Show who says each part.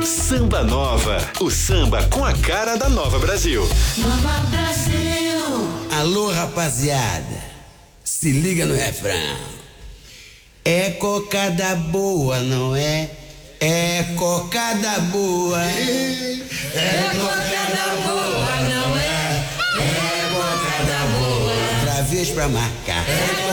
Speaker 1: Samba Nova, o samba com a cara da Nova Brasil.
Speaker 2: Nova Brasil.
Speaker 3: Alô, rapaziada, se liga no refrão. É cocada boa, não é? É cocada boa.
Speaker 2: É cocada boa, não é? É cocada boa.
Speaker 3: Outra vez pra marcar.
Speaker 2: É